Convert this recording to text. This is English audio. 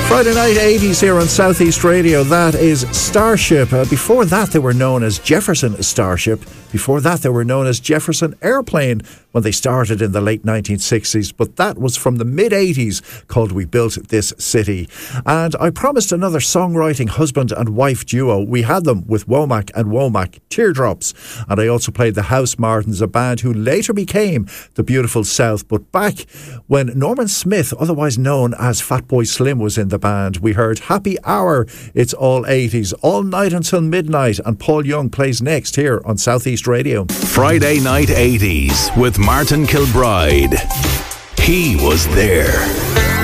Friday night 80s here on Southeast Radio. That is Starship. Before that they were known as Jefferson Starship. Before that they were known as Jefferson Airplane when they started in the late 1960s. But that was from the mid-80s, called We Built This City. And I promised another songwriting husband and wife duo. We had them with Womack and Womack, Teardrops. And I also played the House Martins, a band who later became the Beautiful South. But back when Norman Smith, otherwise known as Fatboy Slim, was in the band, we heard Happy Hour. It's all 80s, all night until midnight. And Paul Young plays next here on Southeast Radio. Friday night 80s with Martin Kilbride. He was there.